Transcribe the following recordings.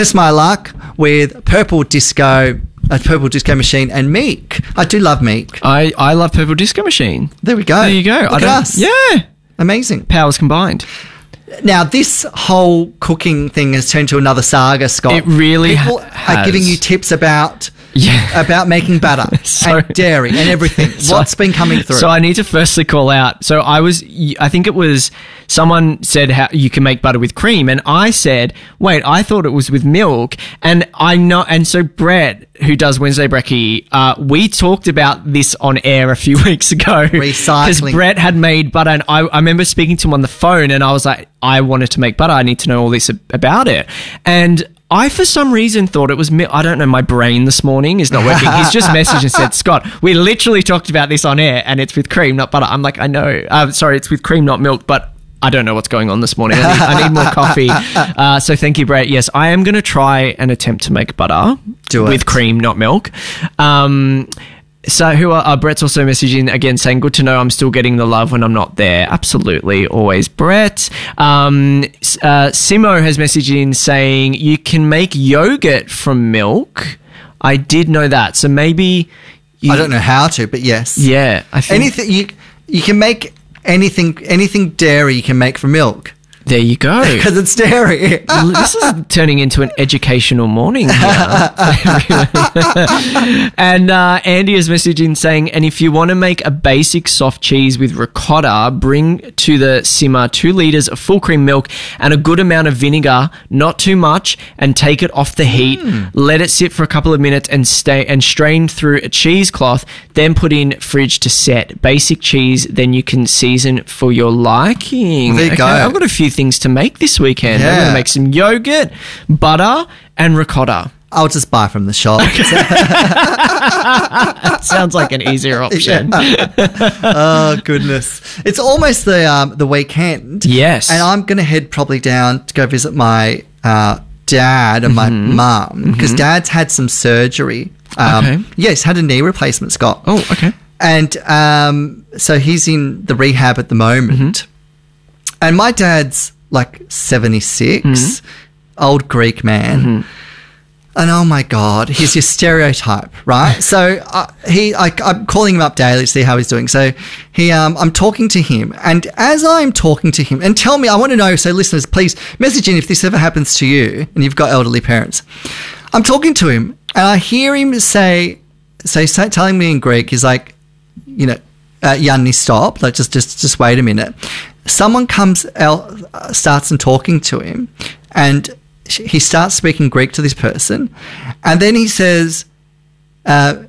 test my luck with Purple Disco Machine and Meek. I do love Meek. I love Purple Disco Machine. There we go. There you go. Look at us. Yeah. Amazing. Powers combined. Now, this whole cooking thing has turned to another saga, Scott. It really People has. are giving you tips about making butter So- and dairy and everything. What's been coming through? So I need to firstly call out. So I think it was someone said how you can make butter with cream, and I said, wait, I thought it was with milk, and I know. And so Brett, who does Wednesday Brekkie, we talked about this on air a few weeks ago. Recycling. Because Brett had made butter, and I remember speaking to him on the phone, and I was like, I wanted to make butter. I need to know all this about it. And I, for some reason, thought it was milk. I don't know. My brain this morning is not working. He's just messaged and said, Scott, we literally talked about this on air, and it's with cream, not butter. I'm like, I know. Sorry, it's with cream, not milk, but I don't know what's going on this morning. I need more coffee. So thank you, Brett. Yes, I am going to try and attempt to make butter with cream, not milk. So Brett's also messaging again saying, good to know I'm still getting the love when I'm not there. Absolutely. Always, Brett. Simo has messaged in saying you can make yogurt from milk. I did know that. So maybe... I don't know how to, but yes. Yeah. I think anything you can make anything dairy you can make from milk. There you go. Because it's dairy. This is turning into an educational morning here. And Andy is messaging saying, and if you want to make a basic soft cheese with ricotta, bring to the simmer 2 litres of full cream milk and a good amount of vinegar, not too much, and take it off the heat. Let it sit for a couple of minutes and strain through a cheesecloth, then put in fridge to set. Basic cheese, then you can season for your liking. There you go. I've got a few things to make this weekend. Yeah. I'm going to make some yogurt, butter, and ricotta. I'll just buy from the shop. Sounds like an easier option. Oh, goodness. It's almost the weekend. Yes. And I'm going to head probably down to go visit my dad and my mum, because Dad's had some surgery. Okay. Yeah, he's had a knee replacement, Scott. Oh, okay. And so he's in the rehab at the moment. And my dad's like 76, old Greek man. And oh my God, he's your stereotype, right? So I'm calling him up daily to see how he's doing. So I'm talking to him, and as I'm talking to him, and tell me, I want to know, so listeners, please message in if this ever happens to you and you've got elderly parents. I'm talking to him, and I hear him telling me in Greek, he's like, Yanni, stop, like just wait a minute. Someone comes out, starts and talking to him, and he starts speaking Greek to this person, and then he says, Mila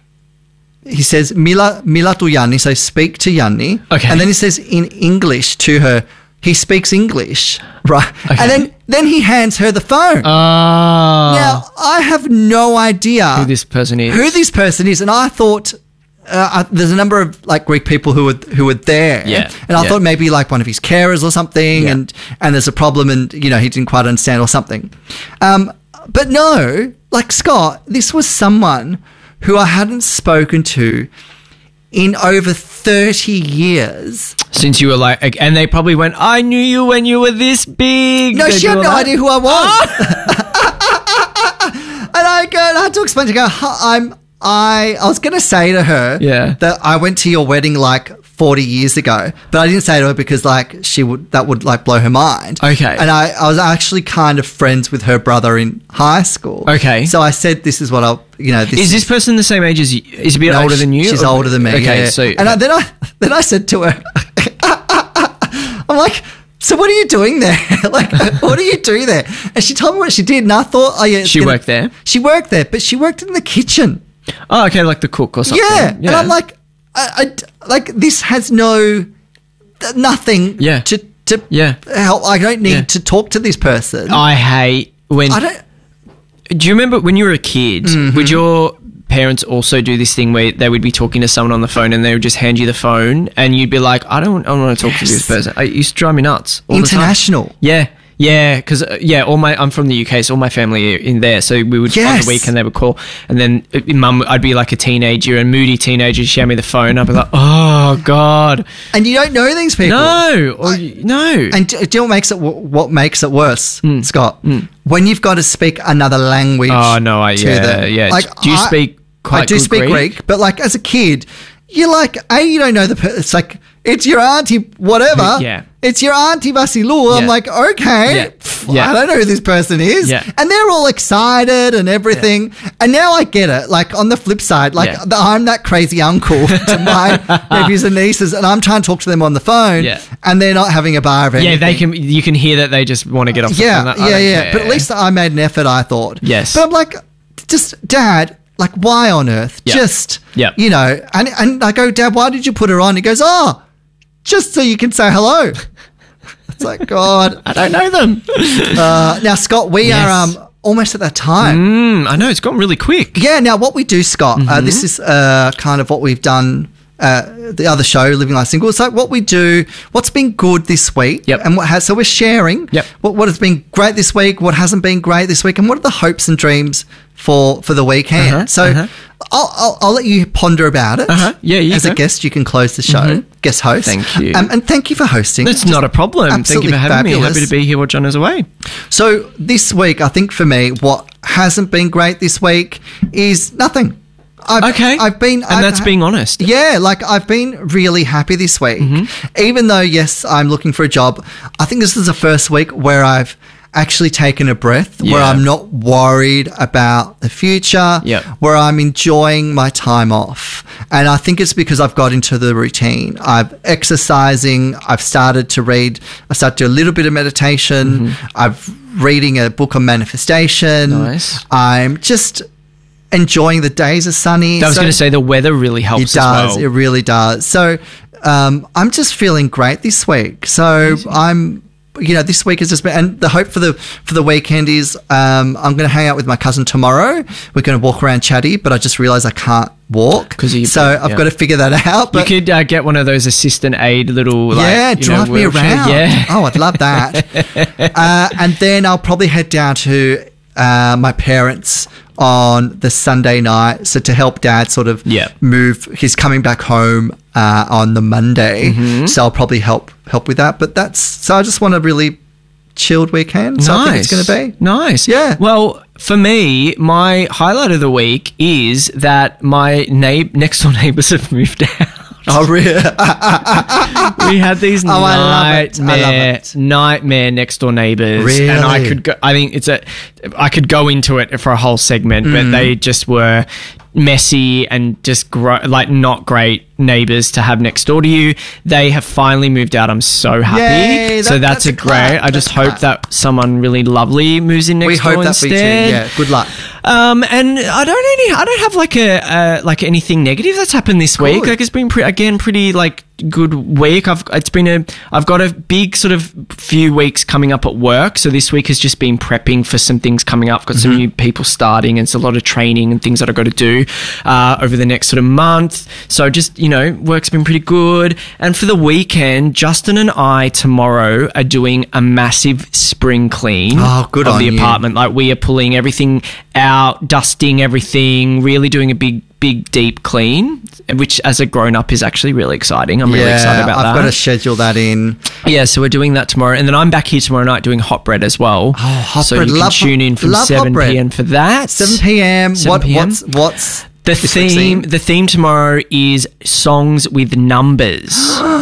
tu Yanni, so speak to Yanni. Okay. And then he says in English to her, he speaks English, right? Okay. And then he hands her the phone. Now, I have no idea who this person is. And I thought... there's a number of like Greek people who were there, and I thought maybe like one of his carers or something, and there's a problem, and he didn't quite understand or something. But no, like Scott, this was someone who I hadn't spoken to in over 30 years. Since you were like, and they probably went, I knew you when you were this big. No, she had no idea who I was. And I had to explain to her, I was going to say to her that I went to your wedding like 40 years ago, but I didn't say to her because like that would like blow her mind. Okay. And I was actually kind of friends with her brother in high school. Okay. So I said, this is what is this person the same age as you? Is a bit older than you? She's older than me. Okay. Yeah. So then I said to her, I'm like, so what are you doing there? Like, what do you do there? And she told me what she did, and I thought, oh yeah. She worked there? She worked there, but she worked in the kitchen. Oh, okay, like the cook or something. Yeah. And I'm like, I like this has nothing to help. I don't need to talk to this person. I hate when... Do you remember when you were a kid, would your parents also do this thing where they would be talking to someone on the phone and they would just hand you the phone and you'd be like, I don't want to talk to this person. It used to drive me nuts all International. the time. Yeah, because I'm from the UK, so all my family are in there. So we would on the weekend they would call, and then Mum, I'd be like a teenager, a moody teenager. She'd hand me the phone. I'd be like, oh God, and you don't know these people. No. And do you know what makes it worse, Scott? When you've got to speak another language. Oh no, them. Like, do you speak? I do speak Greek, but like as a kid, you're like, you don't know it's like, it's your auntie, whatever. Yeah. It's your auntie Vasilou. I'm like, okay. Yeah. I don't know who this person is. Yeah. And they're all excited and everything. Yeah. And now I get it. Like on the flip side, I'm that crazy uncle to my nephews and nieces, and I'm trying to talk to them on the phone. Yeah. And they're not having a bar of anything. Yeah, you can hear that they just want to get off the phone. Yeah. But at least I made an effort, I thought. Yes. But I'm like, just, Dad, like, why on earth? Yep. Just, yep. you know, and I go, Dad, why did you put her on? He goes, just so you can say hello. It's like, God. I don't know them. Now, Scott, we are almost at that time. I know, it's gone really quick. Yeah, now what we do, Scott, this is kind of what we've done the other show, Living Life Single. It's like what we do, what's been good this week, and what has. So we're sharing what has been great this week, what hasn't been great this week, and what are the hopes and dreams for the weekend. I'll let you ponder about it. Yeah, as a guest, you can close the show. Guest host. Thank you. And thank you for hosting. That's not a problem. Thank you for having me. Happy to be here while John is away. So this week, I think for me, what hasn't been great this week is nothing. I've been... And that's being honest. Yeah, like I've been really happy this week. Even though, yes, I'm looking for a job, I think this is the first week where I've actually taken a breath, where I'm not worried about the future, where I'm enjoying my time off. And I think it's because I've got into the routine. I'm exercising. I've started to read. I started to do a little bit of meditation. I'm reading a book on manifestation. Nice. I'm just... enjoying the days are sunny. I was going to say the weather really helps as well. It really does. So I'm just feeling great this week. So this week has just been, and the hope for the weekend is I'm going to hang out with my cousin tomorrow. We're going to walk around Chatty, but I just realised I can't walk. So I've got to figure that out. But you could get one of those assistant aid little drive me around. Yeah. Oh, I'd love that. And then I'll probably head down to my parents' on the Sunday night, so to help Dad sort of move. He's coming back home on the Monday, so I'll probably help with that. But I just want a really chilled weekend. So I think it's going to be nice. Yeah. Well, for me, my highlight of the week is that my next door neighbours have moved out. Oh, really? We had these nightmare next door neighbours, really? And I could go into it for a whole segment, but they just were messy and just not great neighbours to have next door to you. They have finally moved out. I'm so happy. Yay, that's a great. I just hope that someone really lovely moves in next door instead. We hope that we too. Yeah, good luck. And I don't have like anything negative that's happened this week. Like it's been pretty like good week. I've got a big sort of few weeks coming up at work. So this week has just been prepping for some things coming up. I've got some new people starting, and it's a lot of training and things that I've got to do over the next sort of month. So just, work's been pretty good. And for the weekend, Justin and I tomorrow are doing a massive spring clean of the apartment. Like we are pulling everything out, dusting everything, really doing a big deep clean, which as a grown-up is actually really exciting. I'm really excited about that. I've got to schedule that in. Yeah, so we're doing that tomorrow. And then I'm back here tomorrow night doing hot bread as well. Oh, hot so bread. So you can tune in from 7 p.m. for that. 7 p.m. What's the theme? The theme tomorrow is songs with numbers.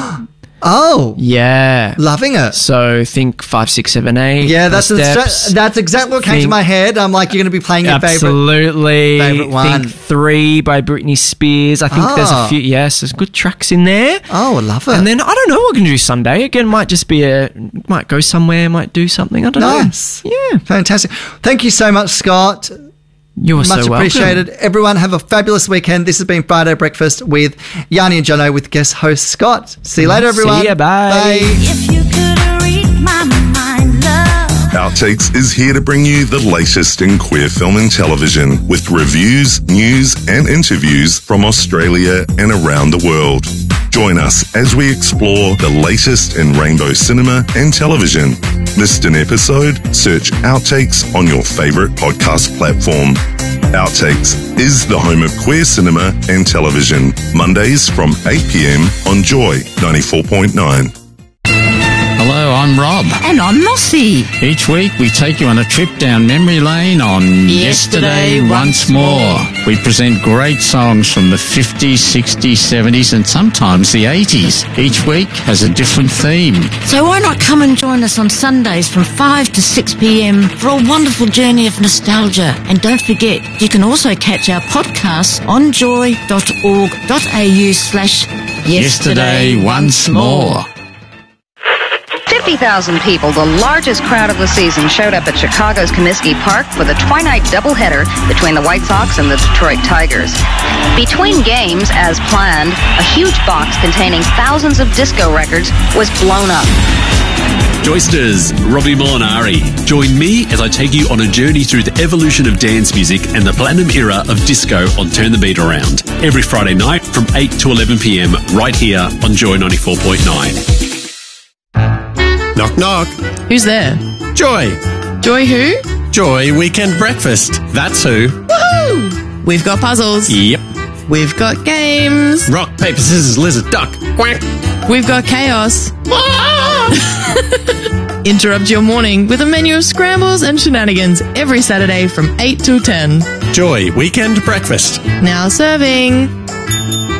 Oh. Yeah. Loving it. So think 5, 6, 7, 8. Yeah, that's exactly what came to my head. I'm like, you're going to be playing your favorite one. Think 3 by Britney Spears. I think there's a few, there's good tracks in there. Oh, I love it. And then I don't know what we're going to do Sunday. Again, might go somewhere, might do something. I don't know. Nice. Yeah. Fantastic. Thank you so much, Scott. You're much so appreciated. welcome. Everyone have a fabulous weekend. This has been Friday Breakfast with Yanni and Jono with guest host Scott. See you later, everyone. See ya, bye. If you could read my mind, love. Outtakes is here to bring you the latest in queer film and television with reviews, news and interviews from Australia and around the world. Join us as we explore the latest in rainbow cinema and television. Missed an episode? Search Outtakes on your favourite podcast platform. Outtakes is the home of queer cinema and television. Mondays from 8 p.m. on Joy 94.9. Hello, I'm Rob. And I'm Mossy. Each week we take you on a trip down memory lane on Yesterday Once More. We present great songs from the 50s, 60s, 70s and sometimes the 80s. Each week has a different theme. So why not come and join us on Sundays from 5 to 6 p.m. for a wonderful journey of nostalgia. And don't forget, you can also catch our podcasts on joy.org.au/Yesterday Once More. 50,000 people, the largest crowd of the season, showed up at Chicago's Comiskey Park for the twilight doubleheader between the White Sox and the Detroit Tigers. Between games, as planned, a huge box containing thousands of disco records was blown up. Joysters, Robbie Molinari. Join me as I take you on a journey through the evolution of dance music and the platinum era of disco on Turn the Beat Around. Every Friday night from 8 to 11 p.m. right here on Joy 94.9. Knock, knock. Who's there? Joy. Joy who? Joy Weekend Breakfast. That's who. Woohoo! We've got puzzles. Yep. We've got games. Rock, paper, scissors, lizard, duck. Quack. We've got chaos. Interrupt your morning with a menu of scrambles and shenanigans every Saturday from 8 till 10. Joy Weekend Breakfast. Now serving.